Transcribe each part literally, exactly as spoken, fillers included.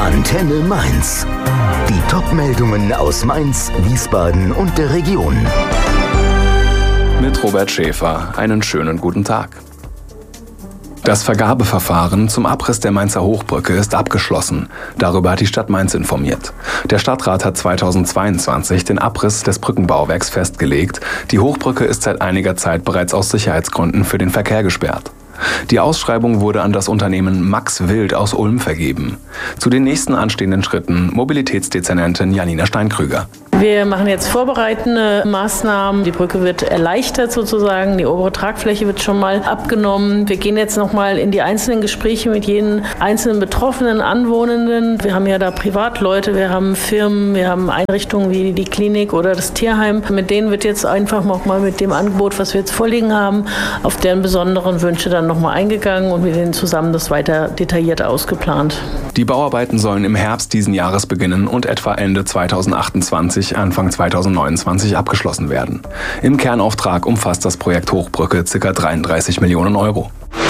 Antenne Mainz. Die Top-Meldungen aus Mainz, Wiesbaden und der Region. Mit Robert Schäfer. Einen schönen guten Tag. Das Vergabeverfahren zum Abriss der Mainzer Hochbrücke ist abgeschlossen. Darüber hat die Stadt Mainz informiert. Der Stadtrat hat zweitausendzweiundzwanzig den Abriss des Brückenbauwerks festgelegt. Die Hochbrücke ist seit einiger Zeit bereits aus Sicherheitsgründen für den Verkehr gesperrt. Die Ausschreibung wurde an das Unternehmen Max Wild aus Ulm vergeben. Zu den nächsten anstehenden Schritten Mobilitätsdezernentin Janina Steinkrüger. Wir machen jetzt vorbereitende Maßnahmen. Die Brücke wird erleichtert sozusagen. Die obere Tragfläche wird schon mal abgenommen. Wir gehen jetzt noch mal in die einzelnen Gespräche mit jedem einzelnen betroffenen Anwohnenden. Wir haben ja da Privatleute, wir haben Firmen, wir haben Einrichtungen wie die Klinik oder das Tierheim. Mit denen wird jetzt einfach noch mal mit dem Angebot, was wir jetzt vorliegen haben, auf deren besonderen Wünsche dann noch mal eingegangen und mit denen zusammen das weiter detailliert ausgeplant. Die Bauarbeiten sollen im Herbst diesen Jahres beginnen und etwa Ende zweitausendachtundzwanzig, Anfang zweitausendneunundzwanzig abgeschlossen werden. Im Kernauftrag umfasst das Projekt Hochbrücke ca. dreiunddreißig Millionen Euro.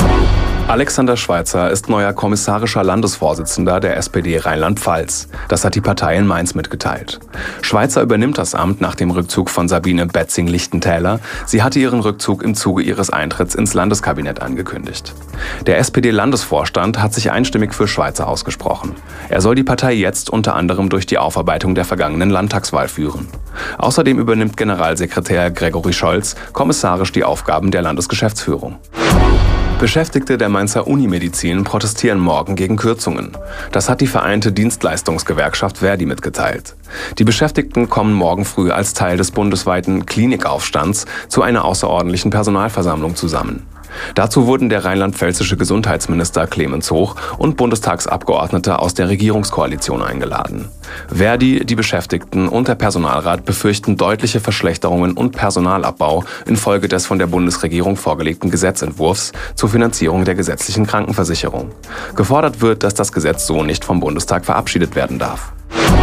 Alexander Schweitzer ist neuer kommissarischer Landesvorsitzender der S P D Rheinland-Pfalz. Das hat die Partei in Mainz mitgeteilt. Schweitzer übernimmt das Amt nach dem Rückzug von Sabine Betzing-Lichtentäler. Sie hatte ihren Rückzug im Zuge ihres Eintritts ins Landeskabinett angekündigt. Der S P D-Landesvorstand hat sich einstimmig für Schweitzer ausgesprochen. Er soll die Partei jetzt unter anderem durch die Aufarbeitung der vergangenen Landtagswahl führen. Außerdem übernimmt Generalsekretär Gregory Scholz kommissarisch die Aufgaben der Landesgeschäftsführung. Beschäftigte der Mainzer Unimedizin protestieren morgen gegen Kürzungen. Das hat die Vereinte Dienstleistungsgewerkschaft Verdi mitgeteilt. Die Beschäftigten kommen morgen früh als Teil des bundesweiten Klinikaufstands zu einer außerordentlichen Personalversammlung zusammen. Dazu wurden der rheinland-pfälzische Gesundheitsminister Clemens Hoch und Bundestagsabgeordnete aus der Regierungskoalition eingeladen. Verdi, die Beschäftigten und der Personalrat befürchten deutliche Verschlechterungen und Personalabbau infolge des von der Bundesregierung vorgelegten Gesetzentwurfs zur Finanzierung der gesetzlichen Krankenversicherung. Gefordert wird, dass das Gesetz so nicht vom Bundestag verabschiedet werden darf.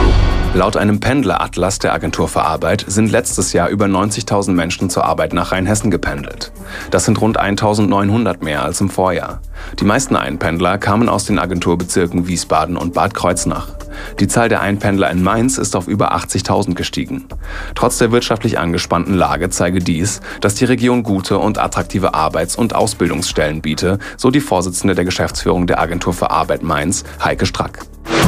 Laut einem Pendleratlas der Agentur für Arbeit sind letztes Jahr über neunzigtausend Menschen zur Arbeit nach Rheinhessen gependelt. Das sind rund eintausendneunhundert mehr als im Vorjahr. Die meisten Einpendler kamen aus den Agenturbezirken Wiesbaden und Bad Kreuznach. Die Zahl der Einpendler in Mainz ist auf über achtzigtausend gestiegen. Trotz der wirtschaftlich angespannten Lage zeige dies, dass die Region gute und attraktive Arbeits- und Ausbildungsstellen biete, so die Vorsitzende der Geschäftsführung der Agentur für Arbeit Mainz, Heike Strack.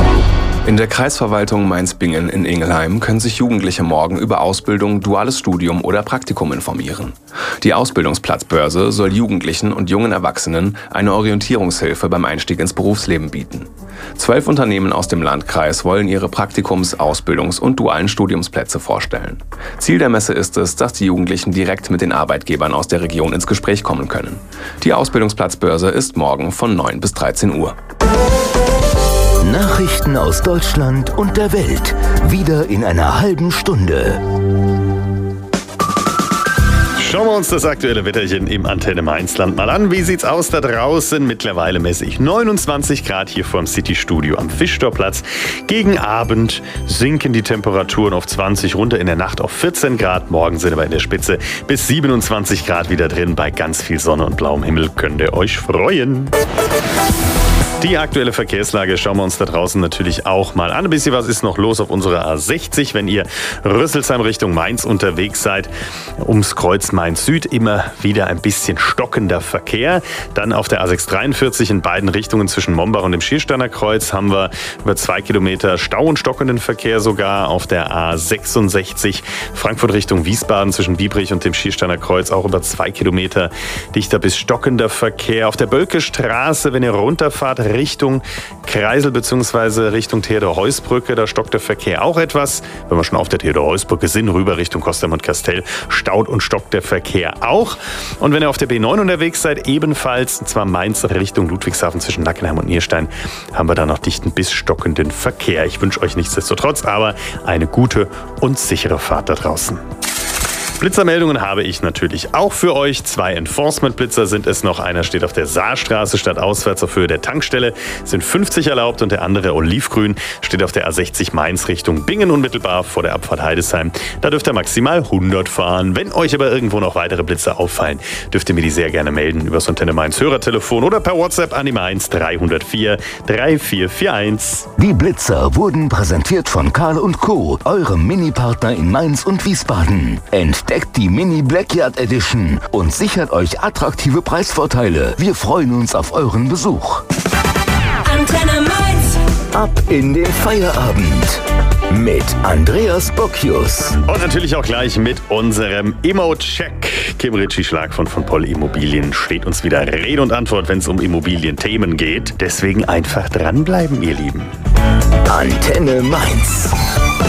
In der Kreisverwaltung Mainz-Bingen in Ingelheim können sich Jugendliche morgen über Ausbildung, duales Studium oder Praktikum informieren. Die Ausbildungsplatzbörse soll Jugendlichen und jungen Erwachsenen eine Orientierungshilfe beim Einstieg ins Berufsleben bieten. Zwölf Unternehmen aus dem Landkreis wollen ihre Praktikums-, Ausbildungs- und dualen Studiumsplätze vorstellen. Ziel der Messe ist es, dass die Jugendlichen direkt mit den Arbeitgebern aus der Region ins Gespräch kommen können. Die Ausbildungsplatzbörse ist morgen von neun bis dreizehn Uhr. Nachrichten aus Deutschland und der Welt. Wieder in einer halben Stunde. Schauen wir uns das aktuelle Wetterchen im Antenne Mainzland mal an. Wie sieht's aus da draußen? Mittlerweile messe ich neunundzwanzig Grad hier vor dem City-Studio am Fischtorplatz. Gegen Abend sinken die Temperaturen auf zwanzig, runter in der Nacht auf vierzehn Grad. Morgen sind aber in der Spitze bis siebenundzwanzig Grad wieder drin. Bei ganz viel Sonne und blauem Himmel könnt ihr euch freuen. Die aktuelle Verkehrslage schauen wir uns da draußen natürlich auch mal an. Ein bisschen was ist noch los auf unserer A sechzig, wenn ihr Rüsselsheim Richtung Mainz unterwegs seid. Ums Kreuz Mainz-Süd immer wieder ein bisschen stockender Verkehr. Dann auf der A sechshundertdreiundvierzig in beiden Richtungen zwischen Mombach und dem Schiersteiner Kreuz haben wir über zwei Kilometer Stau und stockenden Verkehr sogar. Auf der A sechsundsechzig Frankfurt Richtung Wiesbaden zwischen Biebrich und dem Schiersteiner Kreuz auch über zwei Kilometer dichter bis stockender Verkehr. Auf der Bölkestraße, wenn ihr runterfahrt, Richtung Kreisel bzw. Richtung Theodor-Heuss-Brücke. Da stockt der Verkehr auch etwas. Wenn wir schon auf der Theodor-Heuss-Brücke sind, rüber Richtung Kostheim und Kastel, staut und stockt der Verkehr auch. Und wenn ihr auf der B neun unterwegs seid, ebenfalls, und zwar Mainz Richtung Ludwigshafen zwischen Nackenheim und Nierstein, haben wir da noch dichten bis stockenden Verkehr. Ich wünsche euch nichtsdestotrotz aber eine gute und sichere Fahrt da draußen. Blitzermeldungen habe ich natürlich auch für euch. Zwei Enforcement-Blitzer sind es noch. Einer steht auf der Saarstraße statt auswärts auf Höhe der Tankstelle. Sind fünfzig erlaubt und der andere olivgrün steht auf der A sechzig Mainz Richtung Bingen unmittelbar vor der Abfahrt Heidesheim. Da dürft ihr maximal hundert fahren. Wenn euch aber irgendwo noch weitere Blitzer auffallen, dürft ihr mir die sehr gerne melden über das Antenne Mainz Hörertelefon oder per WhatsApp an die Mainz drei null vier drei vier vier eins. Die Blitzer wurden präsentiert von Karl und Co., eurem Mini-Partner in Mainz und Wiesbaden. Entdeckt die Mini Blackyard Edition und sichert euch attraktive Preisvorteile. Wir freuen uns auf euren Besuch. Antenne Mainz. Ab in den Feierabend mit Andreas Bocchius. Und natürlich auch gleich mit unserem Immo-Check. Kim Ritchie-Schlag von von Poll Immobilien steht uns wieder Rede und Antwort, wenn es um Immobilienthemen geht. Deswegen einfach dranbleiben, ihr Lieben. Antenne Mainz.